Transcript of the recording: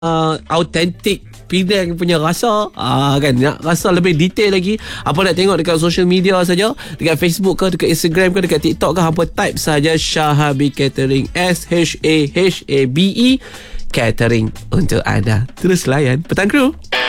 authentic Penang punya rasa, kan, nak rasa lebih detail lagi, apa nak tengok dekat social media saja, dekat Facebook ke, dekat Instagram ke, dekat TikTok ke, hampa type saja Shahabi Catering, SHAHABE Catering untuk anda. Terus layan Petang Kru.